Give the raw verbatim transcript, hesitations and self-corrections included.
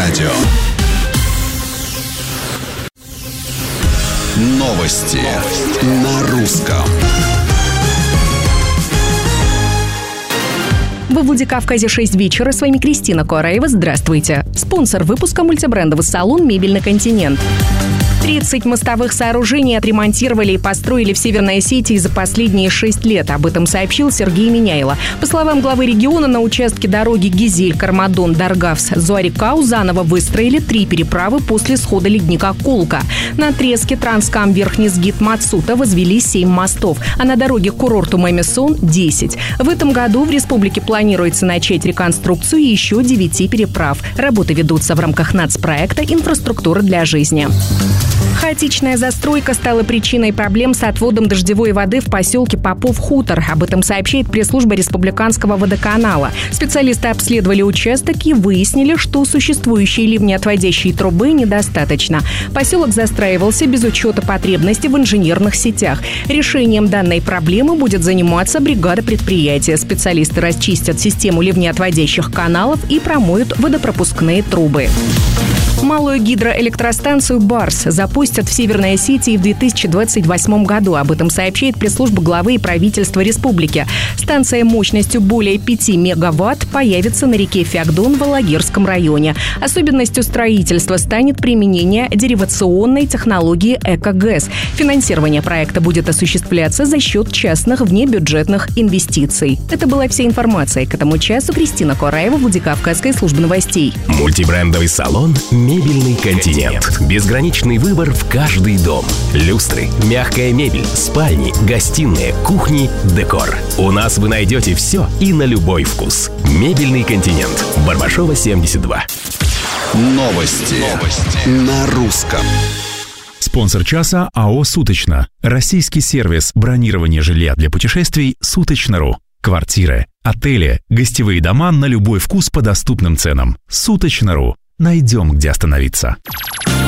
радио. Новости, Новости. на русском. Во Владикавказе шесть вечера. С вами Кристина Куараева. Здравствуйте. Спонсор выпуска — мультибрендовый салон «Мебельный континент». тридцать мостовых сооружений отремонтировали и построили в Северной Осетии за последние шесть лет. Об этом сообщил Сергей Миняйло. По словам главы региона, на участке дороги Гизель-Кармадон-Даргавс-Зуарикау заново выстроили три переправы после схода ледника Колка. На отрезке Транскам-Верхний-Сгит-Мацута возвели семь мостов, а на дороге к курорту Мемесон – десять. В этом году в республике планируется начать реконструкцию еще девяти переправ. Работы ведутся в рамках нацпроекта «Инфраструктура для жизни». Хаотичная застройка стала причиной проблем с отводом дождевой воды в поселке Попов-Хутор. Об этом сообщает пресс-служба Республиканского водоканала. Специалисты обследовали участок и выяснили, что существующей ливнеотводящей трубы недостаточно. Поселок застраивался без учета потребностей в инженерных сетях. Решением данной проблемы будет заниматься бригада предприятия. Специалисты расчистят систему ливнеотводящих каналов и промоют водопропускные трубы. Малую гидроэлектростанцию «Барс» запустят в Северной Осетии в две тысячи двадцать восьмом году. Об этом сообщает пресс-служба главы и правительства республики. Станция мощностью более пяти мегаватт появится на реке Феогдон в Алагирском районе. Особенностью строительства станет применение деривационной технологии «Эко-ГЭС». Финансирование проекта будет осуществляться за счет частных внебюджетных инвестиций. Это была вся информация к этому часу. Кристина Куараева, Владикавказская служба новостей. Мультибрендовый салон «Мебельный континент». Безграничный выбор в каждый дом. Люстры, мягкая мебель, спальни, гостиные, кухни, декор. У нас вы найдете все и на любой вкус. «Мебельный континент». Барбашова, семьдесят два. Новости, Новости. на русском. Спонсор часа АО «Суточно». Российский сервис бронирования жилья для путешествий «Суточно.ру». Квартиры, отели, гостевые дома на любой вкус по доступным ценам. «Суточно.ру». Найдем, где остановиться.